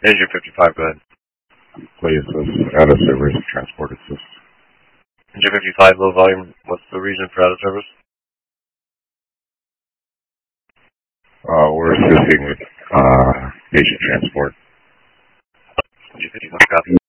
Azure 55, go ahead. Play assist, out of service, transport assist. Azure 55, low volume. What's the reason for out of service? We're assisting with patient transport. Azure 55, copy.